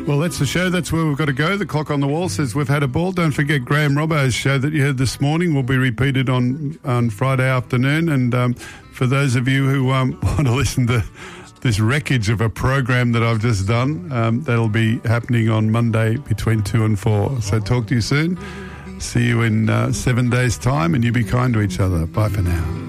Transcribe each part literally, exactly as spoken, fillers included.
Well, that's the show. That's where we've got to go. The clock on the wall says we've had a ball. Don't forget Graham Robbo's show that you heard this morning will be repeated on, on Friday afternoon. And um, for those of you who um, want to listen to this wreckage of a program that I've just done, um, that'll be happening on Monday between two and four. So talk to you soon. See you in uh, seven days' time, and you be kind to each other. Bye for now.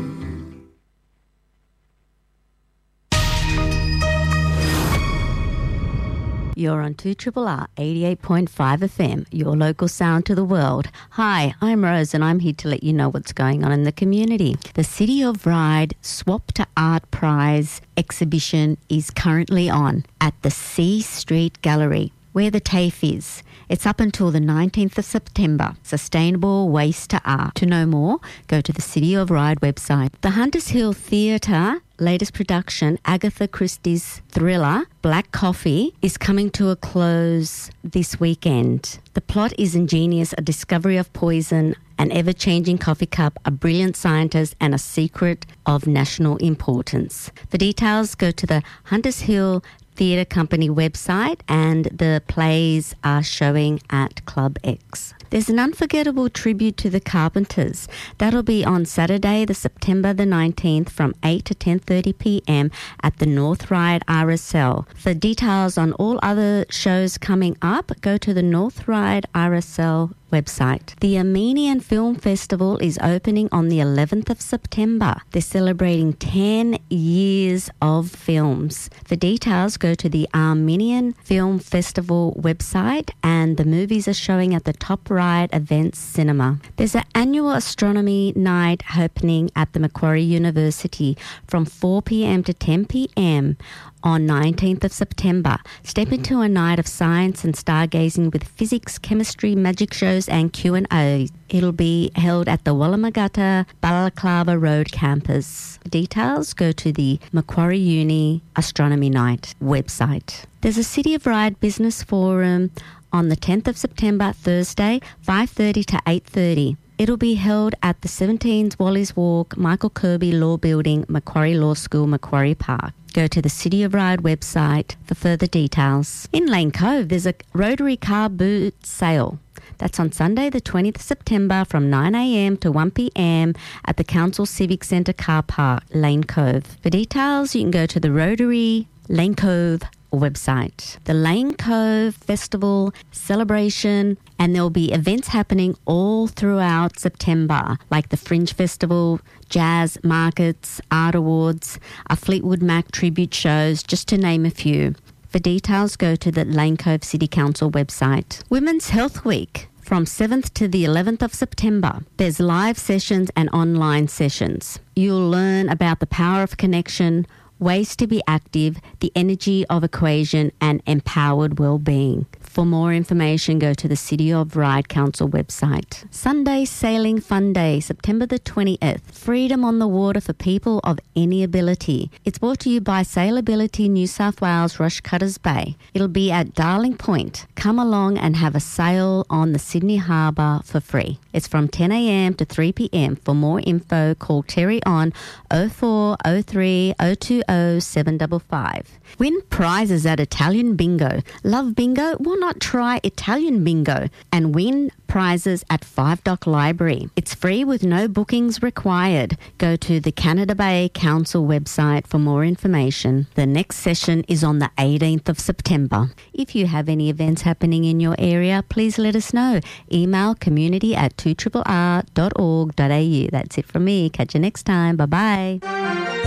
You're on two R R R eighty-eight point five F M, your local sound to the world. Hi, I'm Rose and I'm here to let you know what's going on in the community. The City of Ryde Swap to Art Prize exhibition is currently on at the C Street Gallery, where the TAFE is. It's up until the nineteenth of September. Sustainable Waste to Art. To know more, go to the City of Ryde website. The Hunters Hill Theatre latest production, Agatha Christie's thriller, Black Coffee, is coming to a close this weekend. The plot is ingenious, a discovery of poison, an ever-changing coffee cup, a brilliant scientist, and a secret of national importance. The details go to the Hunters Hill Theatre Company website, and the plays are showing at Club X. There's an unforgettable tribute to the Carpenters. That'll be on Saturday, the September the nineteenth from eight to ten thirty p.m. at the North Ryde R S L. For details on all other shows coming up, go to the North Ryde R S L website. The Armenian Film Festival is opening on the eleventh of September. They're celebrating ten years of films. For details, go to the Armenian Film Festival website, and the movies are showing at the Top Ryde Events Cinema. There's an annual astronomy night happening at the Macquarie University from four p.m. to ten p.m. on nineteenth of September. Step into a night of science and stargazing with physics, chemistry, magic shows and Q and A. It'll be held at the Wallamagatta Balaclava Road campus. Details, go to the Macquarie Uni Astronomy Night website. There's a City of Ryde Business Forum on the tenth of September, Thursday, five thirty to eight thirty. It'll be held at the seventeen's Wally's Walk, Michael Kirby Law Building, Macquarie Law School, Macquarie Park. Go to the City of Ryde website for further details. In Lane Cove, there's a Rotary car boot sale. That's on Sunday, the twentieth of September from nine a.m. to one p.m. at the Council Civic Centre car park, Lane Cove. For details, you can go to the Rotary Lane Cove website. The Lane Cove Festival celebration, and there'll be events happening all throughout September, like the Fringe Festival, jazz markets, art awards, a Fleetwood Mac tribute shows, just to name a few. For details, go to the Lane Cove City Council website. Women's Health Week from seventh to the eleventh of September. There's live sessions and online sessions. You'll learn about the power of connection, ways to be active, the energy of equation, and empowered well-being. For more information, go to the City of Ryde Council website. Sunday Sailing Fun Day, September the twentieth. Freedom on the water for people of any ability. It's brought to you by Sailability New South Wales, Rushcutters Bay. It'll be at Darling Point. Come along and have a sail on the Sydney Harbour for free. It's from ten a.m. to three p.m. For more info, call Terry on oh four oh three oh two oh seven five five. Win prizes at Italian Bingo. Love bingo? Why not try Italian Bingo and win prizes at Five Dock Library? It's free with no bookings required. Go to the Canada Bay Council website for more information. The next session is on the eighteenth of September. If you have any events happening in your area, please let us know. Email community at two R R R dot org dot a u. That's it from me. Catch you next time. Bye-bye.